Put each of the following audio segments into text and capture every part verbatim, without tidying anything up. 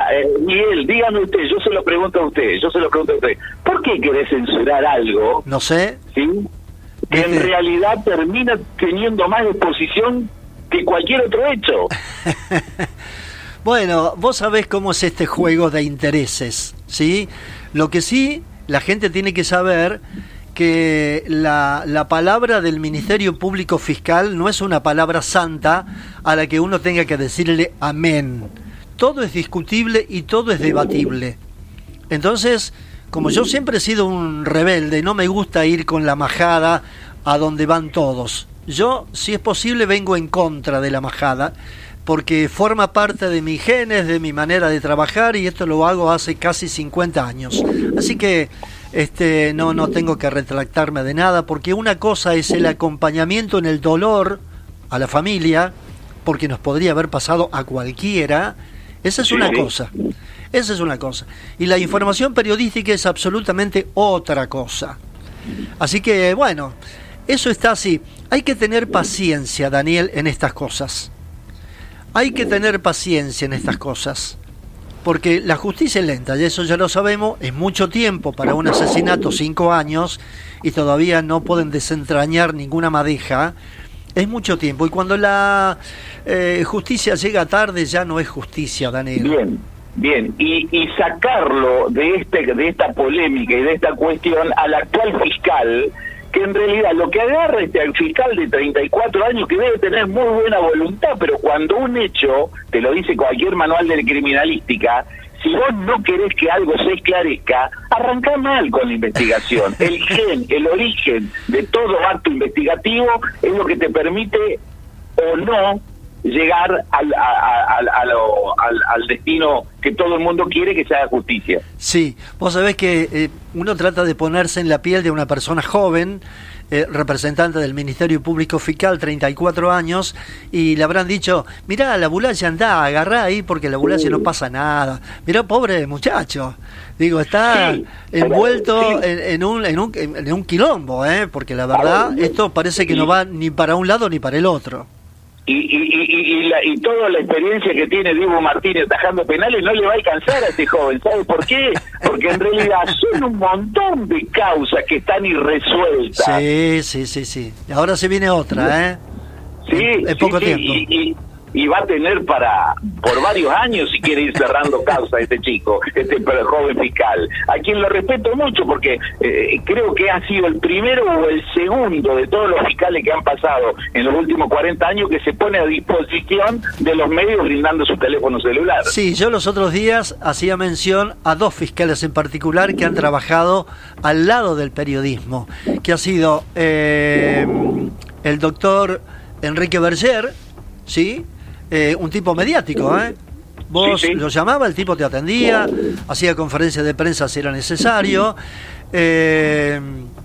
eh, Miguel, dígame usted, yo se lo pregunto a usted, yo se lo pregunto a usted, ¿por qué querés censurar algo? No sé. ¿Sí? Que en realidad termina teniendo más exposición que cualquier otro hecho. Bueno, vos sabés cómo es este juego de intereses, ¿sí? Lo que sí, la gente tiene que saber que la, la palabra del Ministerio Público Fiscal no es una palabra santa a la que uno tenga que decirle amén. Todo es discutible y todo es debatible. Entonces, como yo siempre he sido un rebelde, no me gusta ir con la majada a donde van todos. Yo, si es posible, vengo en contra de la majada, porque forma parte de mis genes, de mi manera de trabajar, y esto lo hago hace casi cincuenta años. Así que este no no tengo que retractarme de nada, porque una cosa es el acompañamiento en el dolor a la familia, porque nos podría haber pasado a cualquiera. Esa es una cosa. Esa es una cosa. Y la información periodística es absolutamente otra cosa. Así que, bueno, eso está así. Hay que tener paciencia, Daniel, en estas cosas. Hay que tener paciencia en estas cosas. Porque la justicia es lenta, y eso ya lo sabemos, es mucho tiempo para un asesinato, cinco años, y todavía no pueden desentrañar ninguna madeja. Es mucho tiempo, y cuando la eh, justicia llega tarde ya no es justicia, Daniel. Bien, bien, y, y sacarlo de este de esta polémica y de esta cuestión al actual fiscal, que en realidad lo que agarra este al fiscal de treinta y cuatro años, que debe tener muy buena voluntad, pero cuando un hecho, te lo dice cualquier manual de criminalística, si vos no querés que algo se esclarezca, arrancá mal con la investigación. El gen, el origen de todo acto investigativo es lo que te permite o no llegar al, a, a, a, a lo, al, al destino que todo el mundo quiere, que se haga justicia. Sí, vos sabés que eh, uno trata de ponerse en la piel de una persona joven, eh, representante del Ministerio Público Fiscal, treinta y cuatro años, y le habrán dicho, mirá, la ambulancia anda, agarrá ahí porque la ambulancia no pasa nada. Mirá, pobre muchacho, digo, está sí, envuelto sí. en, en, un, en, un, en un quilombo, ¿eh? Porque la verdad, ver, esto parece que sí. no va ni para un lado ni para el otro. Y, y, y, y, la, y toda la experiencia que tiene Diego Martínez atajando penales no le va a alcanzar a este joven. ¿Sabe por qué? Porque en realidad son un montón de causas que están irresueltas. Sí, sí, sí, sí. Ahora se viene otra, ¿eh? Sí, en, en poco sí, tiempo. Y, y, y va a tener para por varios años si quiere ir cerrando causa este chico, este joven fiscal, a quien lo respeto mucho porque eh, creo que ha sido el primero o el segundo de todos los fiscales que han pasado en los últimos cuarenta años que se pone a disposición de los medios brindando su teléfono celular. Sí, yo los otros días hacía mención a dos fiscales en particular que han trabajado al lado del periodismo, que ha sido eh, el doctor Enrique Berger, ¿sí? Eh, un tipo mediático, ¿eh? Vos sí, sí. lo llamaba, el tipo te atendía, hacía conferencias de prensa si era necesario. Eh,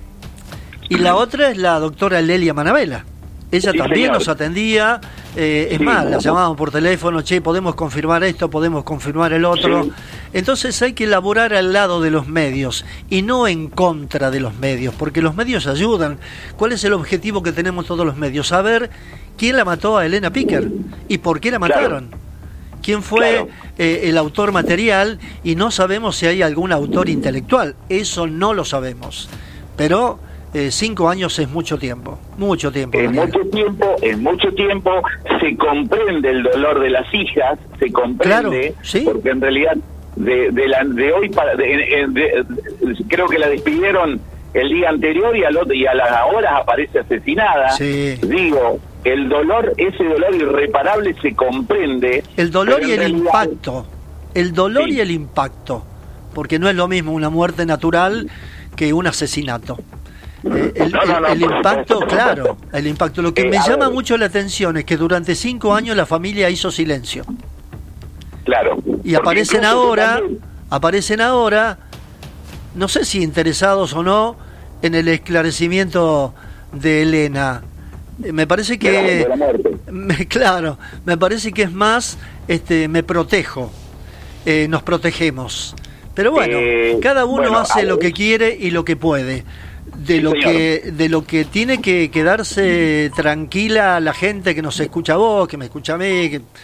y la otra es la doctora Lelia Manabela. Ella sí, también señor. nos atendía, eh, es sí, más, no. la llamábamos por teléfono, che, podemos confirmar esto, podemos confirmar el otro. Sí. Entonces hay que elaborar al lado de los medios y no en contra de los medios, porque los medios ayudan. ¿Cuál es el objetivo que tenemos todos los medios? Saber quién la mató a Elena Piquer y por qué la mataron. Claro. ¿Quién fue claro. eh, el autor material? Y no sabemos si hay algún autor intelectual. Eso no lo sabemos. Pero eh, cinco años es mucho tiempo. Mucho tiempo. Es mucho tiempo, es mucho tiempo. Se comprende el dolor de las hijas, se comprende, claro, ¿sí? porque en realidad de, de, la, de hoy para... De, de, de, de, creo que la despidieron el día anterior y, al otro, y a las horas aparece asesinada. Sí. Digo... El dolor, ese dolor irreparable se comprende. El dolor y el realidad... impacto. El dolor sí. y el impacto. Porque no es lo mismo una muerte natural que un asesinato. Eh, el, no, no, no, el, el por impacto, supuesto, claro, el impacto. Lo que eh, me llama ver. mucho la atención es que durante cinco años la familia hizo silencio. Claro. Y aparecen ahora, también... aparecen ahora, no sé si interesados o no, en el esclarecimiento de Elena. Me parece que de la, de la muerte. Me, claro, me parece que es más este me protejo, eh, nos protegemos. Pero bueno, eh, cada uno bueno, hace lo que quiere y lo que puede. De sí, lo señor. que de lo que tiene que quedarse tranquila la gente que nos escucha a vos, que me escucha a mí, que,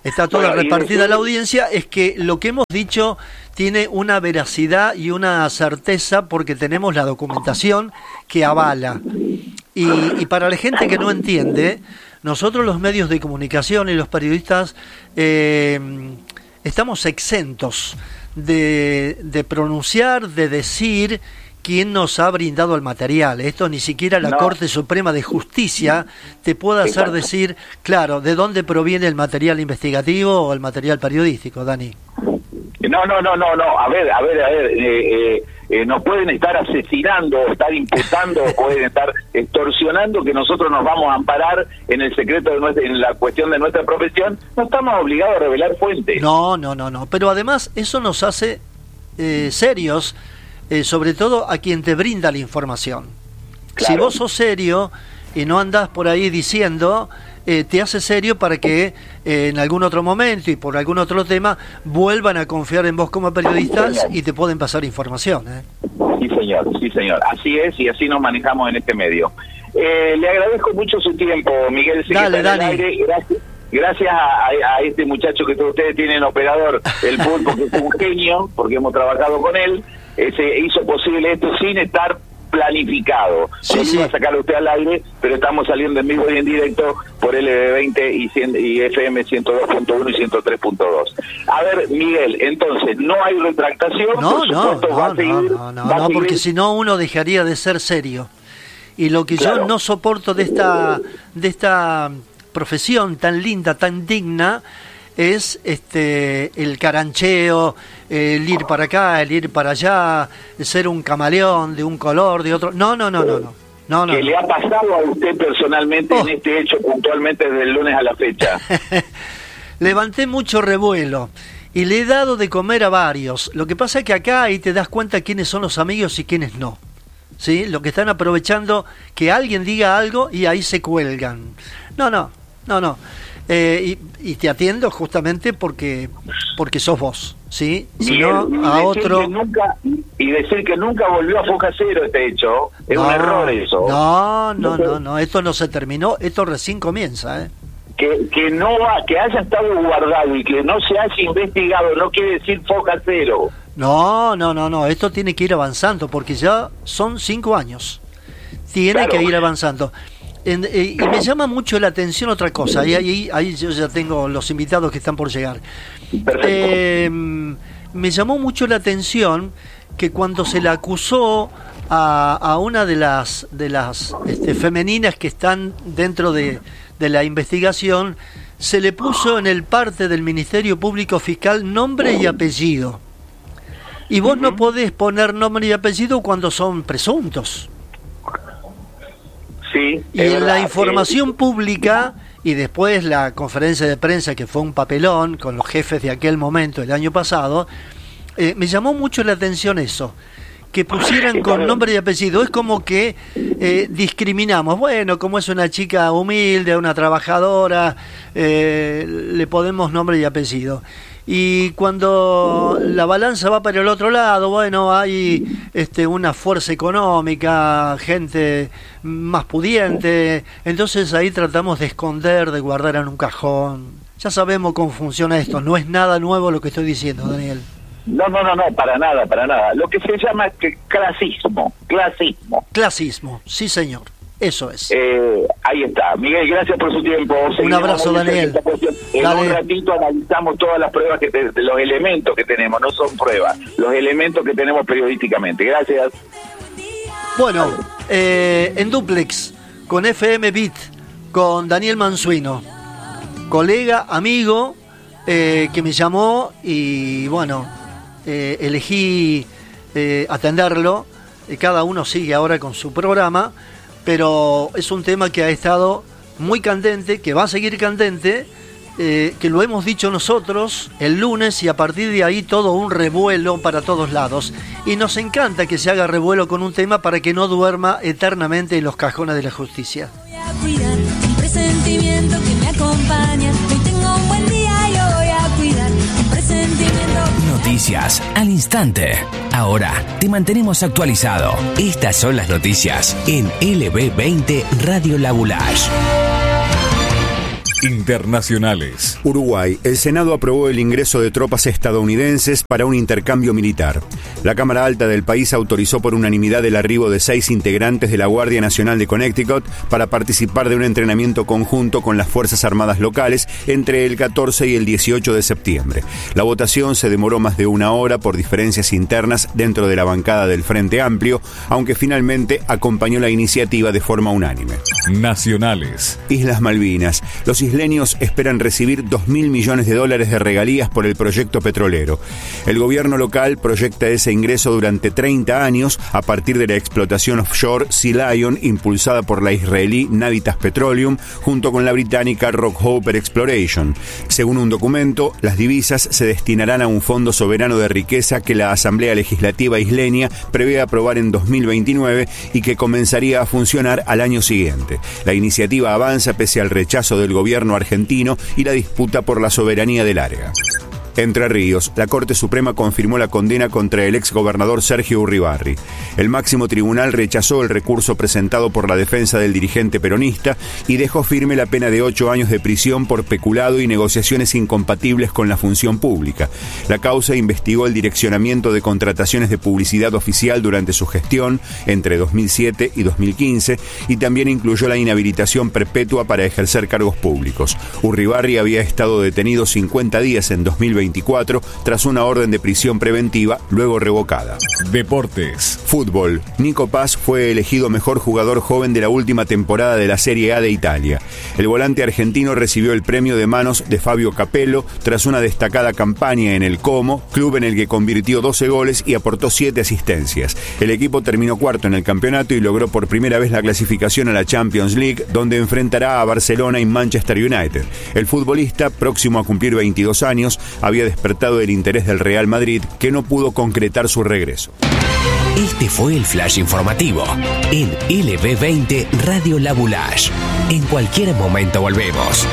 está toda bueno, repartida después... la audiencia, es que lo que hemos dicho tiene una veracidad y una certeza porque tenemos la documentación que avala. Y, y para la gente que no entiende, nosotros los medios de comunicación y los periodistas eh, estamos exentos de, de pronunciar, de decir quién nos ha brindado el material. Esto ni siquiera la no. Corte Suprema de Justicia te puede hacer Exacto. decir, claro, de dónde proviene el material investigativo o el material periodístico, Dani. No, no, no, no, no. A ver, a ver, a ver. Eh, eh, eh, nos pueden estar asesinando, estar imputando, pueden estar extorsionando que nosotros nos vamos a amparar en el secreto de nuestra, en la cuestión de nuestra profesión. No estamos obligados a revelar fuentes. No, no, no, no. Pero además eso nos hace eh, serios. Eh, sobre todo a quien te brinda la información. Claro. Si vos sos serio y no andás por ahí diciendo, eh, te hace serio para que eh, en algún otro momento y por algún otro tema vuelvan a confiar en vos como periodistas y te pueden pasar información. ¿eh? Sí, señor, sí, señor. Así es y así nos manejamos en este medio. Eh, le agradezco mucho su tiempo, Miguel. Dale, Dani. Aire. Gracias. Gracias a, a este muchacho que todos ustedes tienen operador del fútbol, que es un genio, porque hemos trabajado con él. Eh, se hizo posible esto sin estar planificado. Sí, no sí. iba a sacar usted al aire, pero estamos saliendo en vivo y en directo por L B veinte y, cien, y F M ciento dos punto uno y ciento tres punto dos. A ver, Miguel, entonces, no hay retractación. No, por no, supuesto, no, va no, a seguir, no, no, va no, a porque seguir. si no uno dejaría de ser serio. Y lo que Claro. yo no soporto de esta, de esta profesión tan linda, tan digna, es este el carancheo, el ir para acá, el ir para allá, el ser un camaleón de un color, de otro. No, no, no, no, no. no, no ¿Qué no. le ha pasado a usted personalmente Oh. en este hecho puntualmente desde el lunes a la fecha? Levanté mucho revuelo y le he dado de comer a varios. Lo que pasa es que acá ahí te das cuenta quiénes son los amigos y quiénes no. ¿Sí? Lo que están aprovechando que alguien diga algo y ahí se cuelgan. No, no, no, no. Eh, y, y te atiendo justamente porque porque sos vos, ¿sí? Si Miguel, no, a y otro... que nunca, y decir que nunca volvió a Foja Cero este hecho, es no, un error eso. No, no, no, no, esto no se terminó, esto recién comienza, ¿eh? Que, que no va, que haya estado guardado y que no se haya investigado no quiere decir Foja Cero. No, no, no, no, esto tiene que ir avanzando porque ya son cinco años. Tiene Claro. que ir avanzando. En, eh, y me llama mucho la atención otra cosa, y ahí, ahí yo ya tengo los invitados que están por llegar. Eh, me llamó mucho la atención que cuando se la acusó a, a una de las de las este, femeninas que están dentro de, de la investigación, se le puso en el parte del Ministerio Público Fiscal nombre y apellido. Y vos uh-huh. no podés poner nombre y apellido cuando son presuntos. Sí, y en verdad, la información eh, pública y después la conferencia de prensa que fue un papelón con los jefes de aquel momento el año pasado, eh, me llamó mucho la atención eso, que pusieran con nombre y apellido. Es como que eh, discriminamos, bueno, como es una chica humilde, una trabajadora, eh, le ponemos nombre y apellido. Y cuando la balanza va para el otro lado, bueno, hay este, una fuerza económica, gente más pudiente, entonces ahí tratamos de esconder, de guardar en un cajón. Ya sabemos cómo funciona esto, no es nada nuevo lo que estoy diciendo, Daniel. No, no, no, no, para nada, para nada. Lo que se llama que clasismo, clasismo. Clasismo, sí señor, eso es. Eh, ahí está. Miguel, gracias por su tiempo. Un Seguimos abrazo, Daniel. En Dale. un ratito analizamos todas las pruebas, que te, los elementos que tenemos, no son pruebas, los elementos que tenemos periodísticamente. Gracias. Bueno, eh, en Duplex, con F M Beat, con Daniel Mansuino, colega, amigo, eh, que me llamó y bueno, eh, elegí eh, atenderlo. Eh, cada uno sigue ahora con su programa, pero es un tema que ha estado muy candente, que va a seguir candente, eh, que lo hemos dicho nosotros el lunes y a partir de ahí todo un revuelo para todos lados. Y nos encanta que se haga revuelo con un tema para que no duerma eternamente en los cajones de la justicia. Voy a cuidar un presentimiento que me acompaña. Hoy tengo un buen día y lo voy a cuidar. Un presentimiento. Noticias al instante. Ahora te mantenemos actualizado. Estas son las noticias en L B veinte Radio Labulash. Internacionales. Uruguay. El Senado aprobó el ingreso de tropas estadounidenses para un intercambio militar. La Cámara Alta del país autorizó por unanimidad el arribo de seis integrantes de la Guardia Nacional de Connecticut para participar de un entrenamiento conjunto con las Fuerzas Armadas locales entre el catorce y el dieciocho de septiembre. La votación se demoró más de una hora por diferencias internas dentro de la bancada del Frente Amplio, aunque finalmente acompañó la iniciativa de forma unánime. Nacionales. Islas Malvinas. Los isleños esperan recibir dos mil millones de dólares de regalías por el proyecto petrolero. El gobierno local proyecta ese ingreso durante treinta años a partir de la explotación offshore Sea Lion impulsada por la israelí Navitas Petroleum junto con la británica Rockhoper Exploration. Según un documento, las divisas se destinarán a un fondo soberano de riqueza que la Asamblea Legislativa isleña prevé aprobar en dos mil veintinueve y que comenzaría a funcionar al año siguiente. La iniciativa avanza pese al rechazo del gobierno argentino y la disputa por la soberanía del área. Entre Ríos, la Corte Suprema confirmó la condena contra el exgobernador Sergio Urribarri. El máximo tribunal rechazó el recurso presentado por la defensa del dirigente peronista y dejó firme la pena de ocho años de prisión por peculado y negociaciones incompatibles con la función pública. La causa investigó el direccionamiento de contrataciones de publicidad oficial durante su gestión entre dos mil siete y dos mil quince y también incluyó la inhabilitación perpetua para ejercer cargos públicos. Urribarri había estado detenido cincuenta días en dos mil veinticuatro tras una orden de prisión preventiva, luego revocada. Deportes. Fútbol. Nico Paz fue elegido mejor jugador joven de la última temporada de la Serie A de Italia. El volante argentino recibió el premio de manos de Fabio Capello tras una destacada campaña en el Como, club en el que convirtió doce goles y aportó siete asistencias. El equipo terminó cuarto en el campeonato y logró por primera vez la clasificación a la Champions League, donde enfrentará a Barcelona y Manchester United. El futbolista, próximo a cumplir veintidós años, había despertado el interés del Real Madrid, que no pudo concretar su regreso. Este fue el Flash Informativo en L B veinte Radio La Boulage. En cualquier momento volvemos.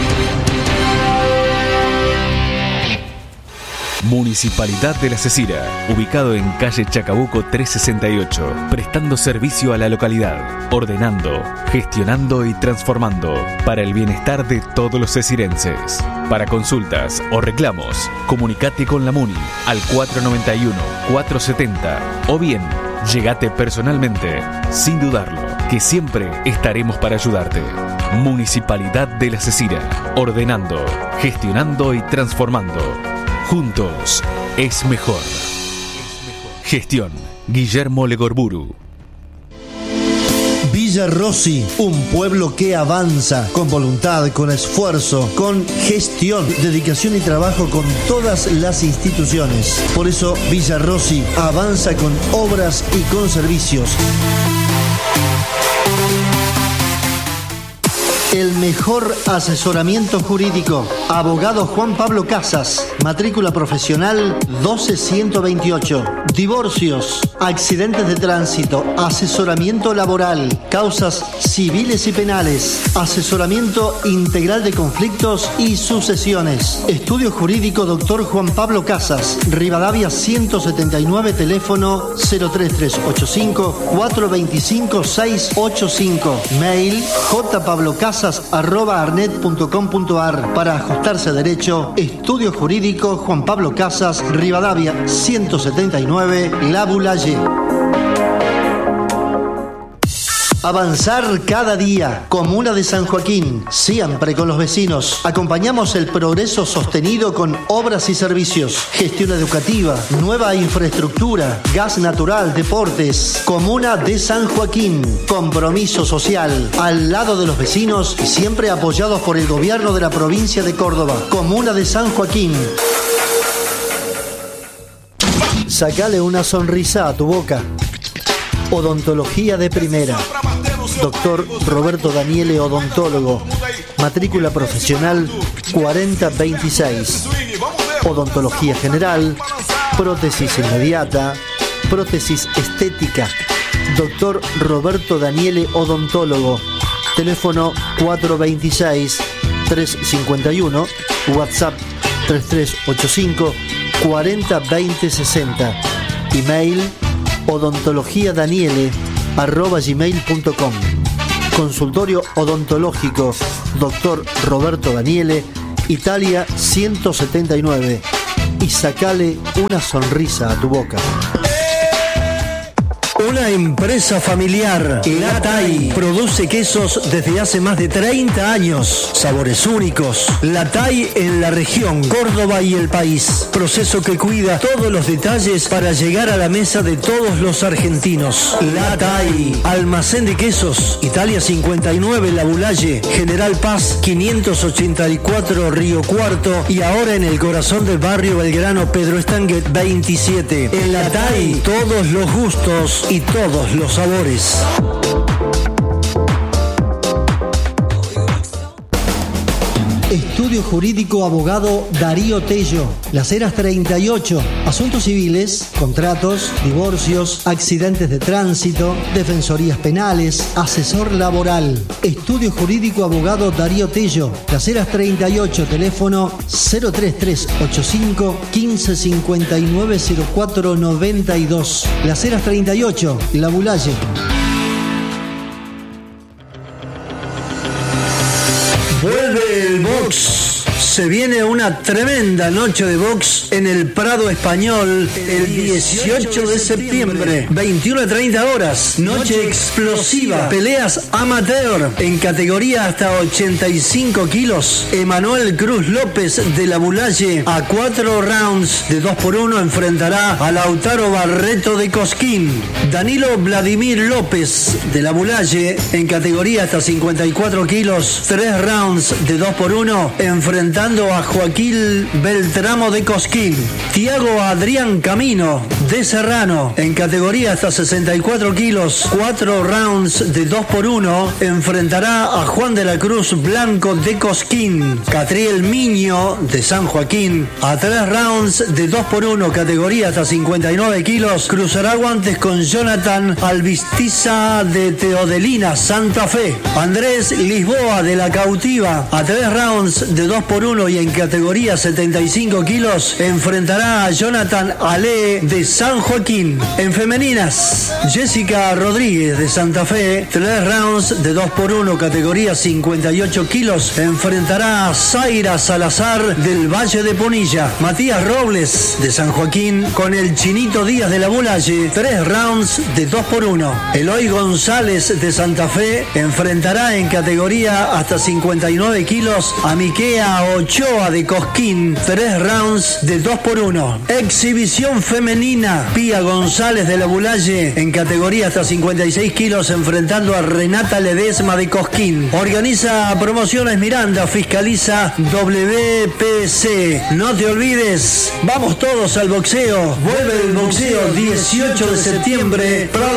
Municipalidad de La Cecira, ubicado en calle Chacabuco trescientos sesenta y ocho, prestando servicio a la localidad, ordenando, gestionando y transformando para el bienestar de todos los cecirenses. Para consultas o reclamos, comunicate con la Muni al cuatro nueve uno, cuatro siete cero o bien, llegate personalmente, sin dudarlo, que siempre estaremos para ayudarte. Municipalidad de La Cecira, ordenando, gestionando y transformando. Juntos es mejor. Gestión Guillermo Legorburu. Villa Rossi, un pueblo que avanza con voluntad, con esfuerzo, con gestión, dedicación y trabajo con todas las instituciones. Por eso Villa Rossi avanza con obras y con servicios. El mejor asesoramiento jurídico. Abogado Juan Pablo Casas. Matrícula profesional doce ciento veintiocho. Divorcios, accidentes de tránsito, asesoramiento laboral, causas civiles y penales, asesoramiento integral de conflictos y sucesiones. Estudio jurídico doctor Juan Pablo Casas. Rivadavia ciento setenta y nueve, teléfono cero tres tres ocho cinco, cuatro dos cinco, seis ocho cinco. Mail jpablocasas arroba arnet punto com punto ar. Para ajustarse a derecho, estudio jurídico Juan Pablo Casas, Rivadavia ciento setenta y nueve, La Boulaye. Avanzar cada día. Comuna de San Joaquín, siempre con los vecinos. Acompañamos el progreso sostenido con obras y servicios, gestión educativa, nueva infraestructura, gas natural, deportes. Comuna de San Joaquín, compromiso social, al lado de los vecinos y siempre apoyados por el gobierno de la provincia de Córdoba. Comuna de San Joaquín. Sacale una sonrisa a tu boca. Odontología de primera. Doctor Roberto Daniele, odontólogo. Matrícula profesional cuarenta veintiséis. Odontología general, prótesis inmediata, prótesis estética. Doctor Roberto Daniele, odontólogo. Teléfono cuatro dos seis, tres cinco uno, WhatsApp tres tres ocho cinco, cuarenta veinte sesenta. Email odontologiadaniele arroba gmail punto com. Consultorio odontológico, doctor Roberto Daniele, Italia ciento setenta y nueve. Y sacale una sonrisa a tu boca. Una empresa familiar, La Tai, produce quesos desde hace más de treinta años. Sabores únicos. La Tai en la región, Córdoba y el país. Proceso que cuida todos los detalles para llegar a la mesa de todos los argentinos. La Tai, almacén de quesos, Italia cincuenta y nueve, La Bulalle, General Paz quinientos ochenta y cuatro, Río Cuarto, y ahora en el corazón del barrio Belgrano, Pedro Estanguet veintisiete. En La Tai, todos los gustos y todos los sabores. Estudio Jurídico Abogado Darío Tello, Las Heras treinta y ocho. Asuntos civiles, contratos, divorcios, accidentes de tránsito, defensorías penales, asesor laboral. Estudio Jurídico Abogado Darío Tello, Las Heras treinta y ocho, teléfono cero tres tres ocho cinco uno cinco cinco nueve cero cuatro nueve dos. Las Heras treinta y ocho, La Bulalle. Vuelve el box. Se viene una tremenda noche de box en el Prado Español el dieciocho de septiembre, veintiuna a treinta horas. Noche explosiva, peleas amateur en categoría hasta ochenta y cinco kilos. Emanuel Cruz López de La Bulalle a cuatro rounds de dos por uno enfrentará a Lautaro Barreto de Cosquín. Danilo Vladimir López de La Bulalle en categoría hasta cincuenta y cuatro kilos, tres rounds de dos por uno enfrentando a Joaquín Beltramo de Cosquín. Tiago Adrián Camino de Serrano en categoría hasta sesenta y cuatro kilos, cuatro rounds de dos por uno enfrentará a Juan de la Cruz Blanco de Cosquín. Catriel Miño de San Joaquín a tres rounds de dos por uno, categoría hasta cincuenta y nueve kilos, cruzará guantes con Jonathan Albistiza de Teodelina, Santa Fe. Andrés Lisboa de La Cautiva a tres rounds de dos por uno y en categoría setenta y cinco kilos enfrentará a Jonathan Ale de San Joaquín. En femeninas, Jessica Rodríguez de Santa Fe, tres rounds de dos por uno, categoría cincuenta y ocho kilos, enfrentará a Zaira Salazar del Valle de Punilla. Matías Robles de San Joaquín con el Chinito Díaz de La Bulalle, tres rounds de dos por uno. Eloy González de Santa Fe enfrentará en categoría hasta cincuenta y nueve kilos a Miquea Ochoa de Cosquín, tres rounds de dos por uno. Exhibición femenina, Pía González de La Bulalle en categoría hasta cincuenta y seis kilos enfrentando a Renata Ledesma de Cosquín. Organiza Promociones Miranda, fiscaliza W P C. No te olvides, vamos todos al boxeo. Vuelve el boxeo dieciocho de septiembre.